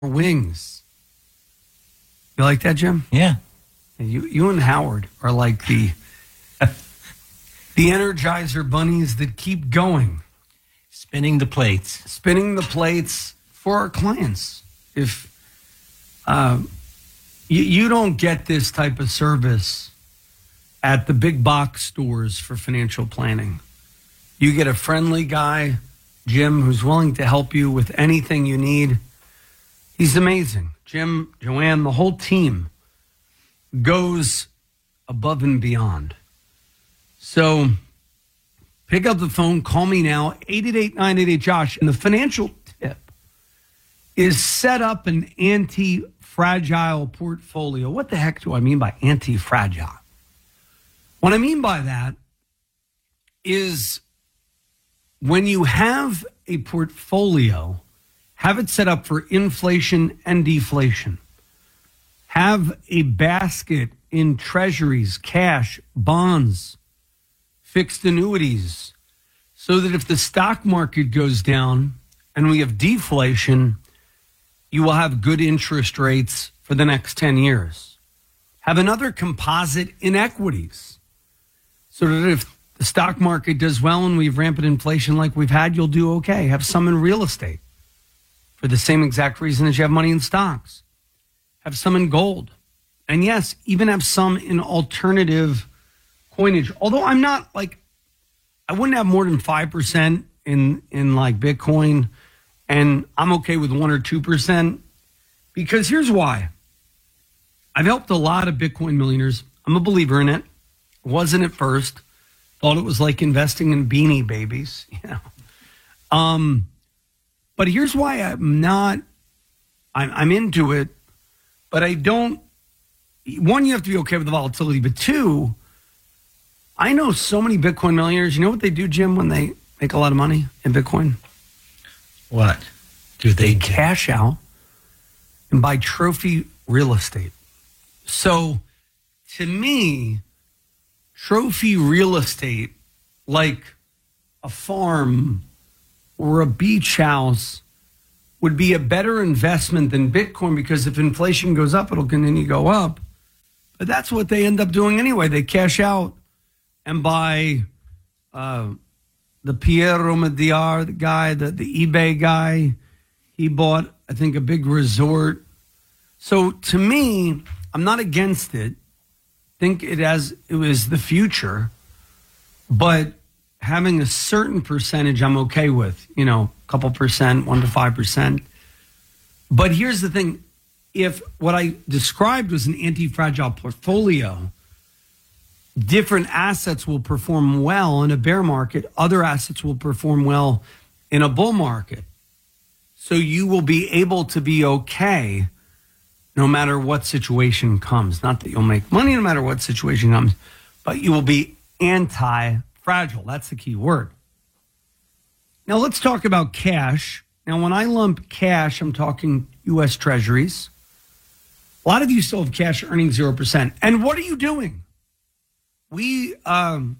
wings. You like that, Jim? Yeah. You and Howard are like the Energizer bunnies that keep going. Spinning the plates. Spinning the plates for our clients. If you don't get this type of service at the big box stores for financial planning. You get a friendly guy, Jim, who's willing to help you with anything you need. He's amazing. Jim, Joanne, the whole team goes above and beyond. So pick up the phone, call me now, 888-988-JOSH. And the financial tip is set up an anti-fragile portfolio. What the heck do I mean by anti-fragile? What I mean by that is when you have a portfolio, have it set up for inflation and deflation. Have a basket in treasuries, cash, bonds, fixed annuities, so that if the stock market goes down and we have deflation, you will have good interest rates for the next 10 years. Have another composite in equities, so that if the stock market does well and we have rampant inflation like we've had, you'll do okay. Have some in real estate for the same exact reason as you have money in stocks. Have some in gold. And yes, even have some in alternative coinage. Although I'm not like, I wouldn't have more than 5% in like Bitcoin. And I'm okay with 1 or 2%. Because here's why. I've helped a lot of Bitcoin millionaires. I'm a believer in it. Wasn't at first. Thought it was like investing in Beanie Babies, you know. But here's why I'm into it, but I don't. One, you have to be okay with the volatility, but two, I know so many Bitcoin millionaires. You know what they do, Jim, when they make a lot of money in Bitcoin? What do they do? Cash out and buy trophy real estate. So to me, trophy real estate, like a farm or a beach house, would be a better investment than Bitcoin, because if inflation goes up, it'll continue to go up. But that's what they end up doing anyway. They cash out and buy the Piero Mediar, the guy, the eBay guy. He bought, I think, a big resort. So to me, I'm not against it. Think it was the future, but having a certain percentage I'm okay with, you know, a couple percent, 1 to 5%. But here's the thing. If what I described was an anti-fragile portfolio, different assets will perform well in a bear market. Other assets will perform well in a bull market. So you will be able to be okay no matter what situation comes. Not that you'll make money no matter what situation comes, but you will be anti-fragile. That's the key word. Now let's talk about cash. Now when I lump cash, I'm talking U.S. Treasuries. A lot of you still have cash earning 0%. And what are you doing? We have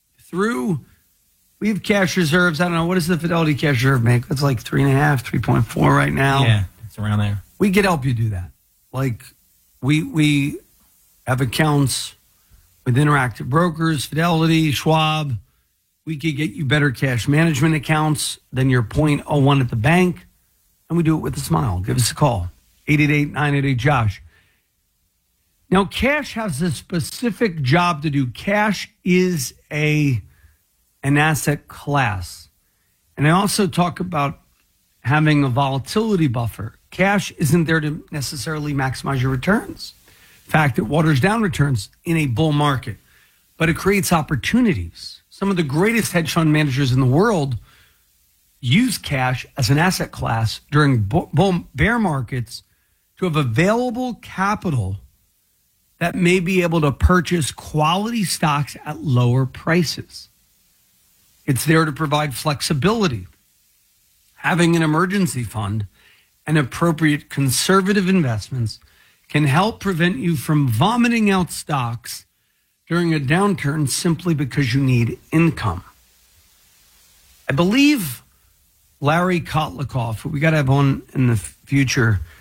cash reserves. I don't know. What does the Fidelity cash reserve make? It's like 3.5, 3.4 right now. Yeah, it's around there. We could help you do that. Like we have accounts with Interactive Brokers, Fidelity, Schwab. We could get you better cash management accounts than your 0.01 at the bank. And we do it with a smile. Give us a call. 888-988-JOSH. Now, cash has a specific job to do. Cash is an asset class. And I also talk about having a volatility buffer. Cash isn't there to necessarily maximize your returns. In fact, it waters down returns in a bull market, but it creates opportunities. Some of the greatest hedge fund managers in the world use cash as an asset class during bear markets to have available capital that may be able to purchase quality stocks at lower prices. It's there to provide flexibility. Having an emergency fund and appropriate conservative investments can help prevent you from vomiting out stocks during a downturn simply because you need income. I believe Larry Kotlikoff, who we got to have on in the future,